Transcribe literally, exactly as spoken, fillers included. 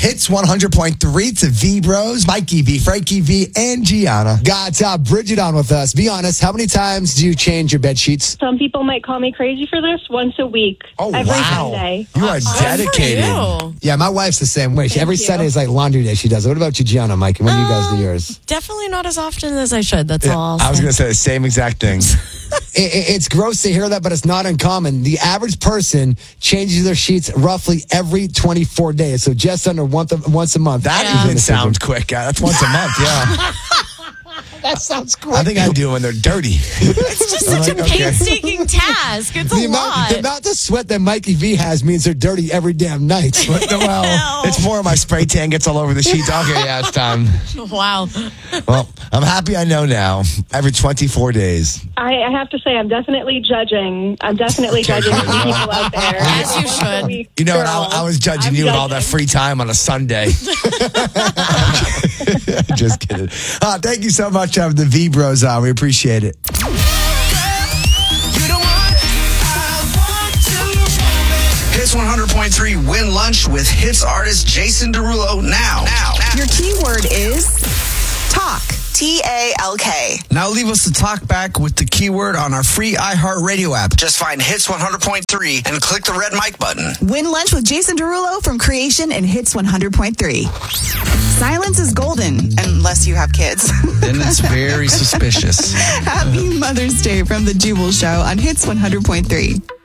Hits one hundred point three to V-Bros, Mikey V, Frankie V, and Gianna. Got uh, Bridget on with us. Be honest, how many times do you change your bed sheets? Some people might call me crazy for this. Once a week. Oh, every wow. Sunday. You are dedicated. You. Yeah, my wife's the same way. She, every you. Sunday is like laundry day. She does it. What about you, Gianna, Mike? When do you guys do yours? Definitely not as often as I should. That's Yeah, all. I was say. going to say the same exact thing. It, it, it's gross to hear that, but it's not uncommon. The average person changes their sheets roughly every twenty-four days, so just under once a, once a month. That Yeah. even sounds quick. Uh, That's once a month, yeah. That sounds quick. I think I do when they're dirty. It's just such like, a okay. painstaking task. It's a the lot. amount, the amount of sweat that Mikey V has means they're dirty every damn night. But, well, it's more my spray tan gets all over the sheets. Okay, yeah, it's time. Wow. Well, I'm happy I know now. Every twenty-four days. I, I have to say, I'm definitely judging. I'm definitely judging some people out there. As you should. You know, and Girl, I, I was judging I'm you with all that judging. free time on a Sunday. Just kidding. Uh, thank you so much, having the V Bros on. We appreciate it. Hits one hundred point three win lunch with hits artist Jason Derulo now. Now. Your keyword is talk. T A L K. Now leave us the talk back with the keyword on our free iHeartRadio app. Just find Hits one hundred point three and click the red mic button. Win lunch with Jason Derulo from Creation and Hits one hundred point three. Silence is golden, unless you have kids. Then it's very suspicious. Happy Mother's Day from The Jubal Show on Hits one hundred point three.